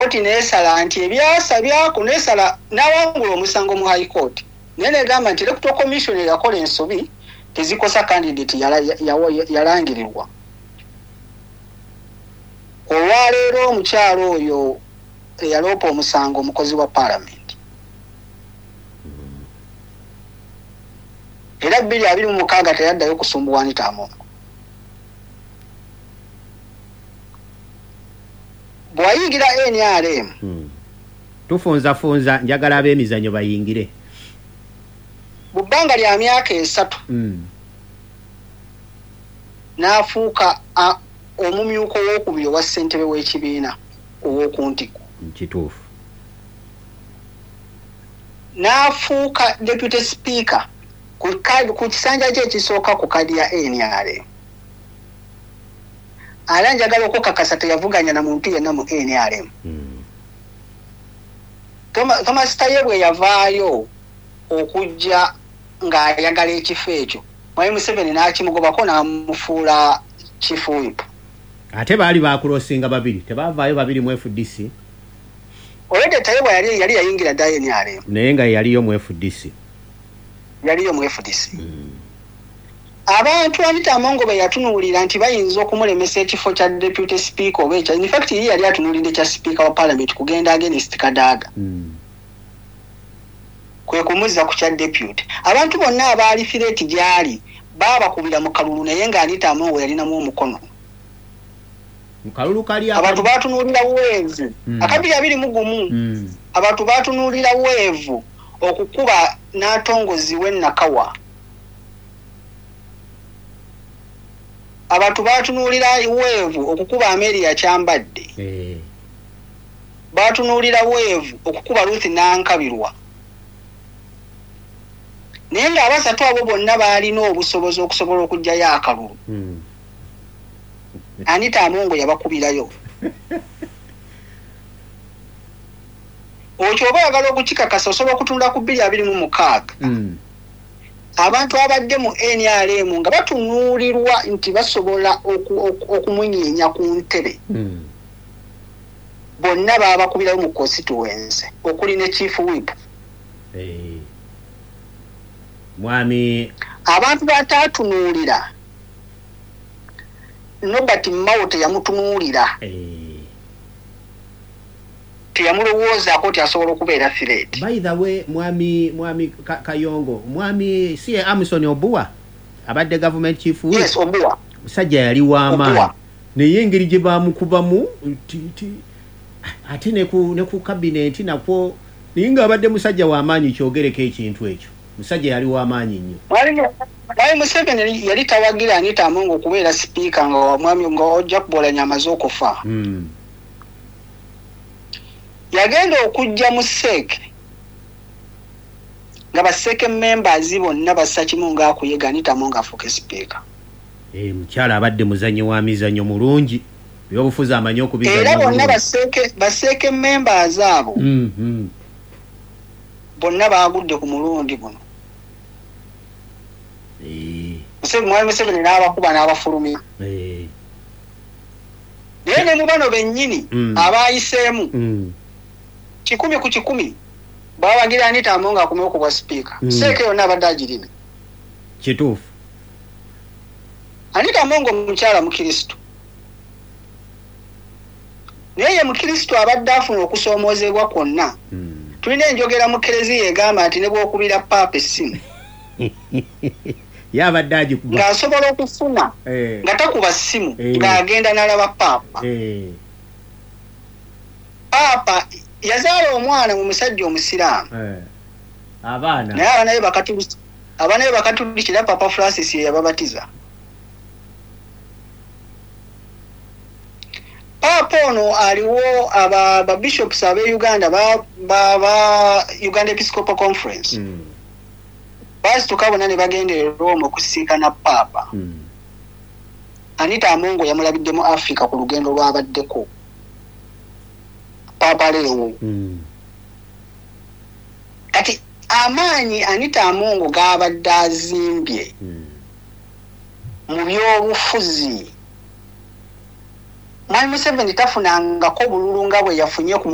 koti nesala nti ebyasabya kunesala nawangula omusango mu high court nene gamba nti electoral commission yakola ensobi tezikosa candidate yalangirirwa olwaleero omukyalo oyo eyaloopa omusango omukozi wa parliament era 2026 teyaddayo kusumbuwa Anita Among bwayingira NRM tufunza njagala ab'emizanyo bayingire bubbanga lya myaka 3 n'afuuka omumyuko w'okubiri wa ssentebe w'ekibiina ow'okuntiku kituufu n'afuuka deputy speaker ku kisanja kye ekisooka ku kadi ya NRM ala njagala okukakasa teyavuganya na muntu yenna mu NRM Thomas Tayebwe yavaayo okujja ng'ayagala ekifo ekyo Mwai Museveni n'akimugobako n'amufuula chief whip ate baali bakulosinga babiri tebavaayo babiri mu FDC olede Tayebwe yali yayingira dda NRM naye nga yaliyo mu FDC abantu Anita Among be yatunuulira nti bayinza okumulemesa ekifo kya deputy speaker oba ekya in fact yali atunuulidde kya speaker wa parliament kugenda against Kadaga kwe kumuzza ku kya deputy abantu bonna abaali fireti gyali babakubira mu kalulu naye nga Anita Among yalinamu omukono mukalulu kali abantu batunuulira weevu akabiri abiri mugumu abantu batunuulira weevu okukuba n'atongozi w'Ennakawa abantu batunuulira weevu okukuba Ameri ya Kyambadde batunuulira weevu okukuba Ruth Nankabirwa naye nga abasatu abo bonna baalina obusobozi okusobola okujjayo akalulu Anita Among yabakubirayo okyo oba oyagala okukikakasa osobola okutunda ku 2026 abantu abadde mu NRM nga batunuulirwa nti basobola okumunyeenya ku ntebe bonna babakubirayo mu constituency okuli ne chief whip mwami abantu batatunuulira Nobert Mao teyamutunuulira teyamulowooza ko asobola okubeera threat. By the way mwami Kayongo mwami si Amison Obua abadde government chief whip. Yes, Obua musajja yali w'amaanyi naye engeri gye bamukubamu ate ne ku cabinet nakwo naye nga abadde musajja w'amaanyi kyogereko ekintu ekyo musajja yali w'amaanyi nnyo. Mwai Museveni yali tawagira Anita Among okubeera speaker nga mwami nga ojja kubola nyama z'okufa. Yagenda okujja mu SEC nga baseke members bonna basakimu nga akuyega Anita Among afuuke speaker. Mukyala abadde muzanyo wa mizanyo mulungi byobufuzi amanyi okubizanyo. Era bonna baseke members abo bonna baagudde ku mulundi guno. Mwai Museveni n'abakuba n'abafulumya. Naye ne mu bano bennyini abaayiseemu 100 ku 100 bawagira Anita Among akume okubwa speaker. Seeke yonna abadde agirina. Kituufu. Anita Among omukyala mukristo. Naye mukristo abadde afuna okusoomoozebwa kwonna. Tulina enjogera mu Kereziya egamba nti ne bw'okubira paapa essimu yabadde agikuba ng'asobola okufuna nga takuba ssimu ng'agenda n'alaba paapa. Paapa yazaala omwana mu musajja omusiraamu naye abaana be bakatulikira Papa Francis ye yababatiza. Paapa ono aliwo aba bishops abe Uganda ba Uganda Episcopal Conference basi tukabona ne bagendera Rome okusinkana Paapa. Anita Among yamulabidde mu Africa ku lugendo lwabaddeko Paapa leero. Kati amaanyi Anita Among gabadde azimbye mu by'obufuzi Mwai Museveni tafunangako bululu nga bwe yafunye ku